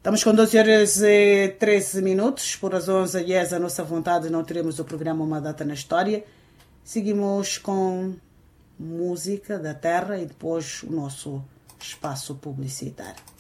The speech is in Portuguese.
Estamos com 12 horas e 13 minutos. Por as 11h10, a nossa vontade, não teremos o programa Uma Data na História. Seguimos com música da terra e depois o nosso espaço publicitário.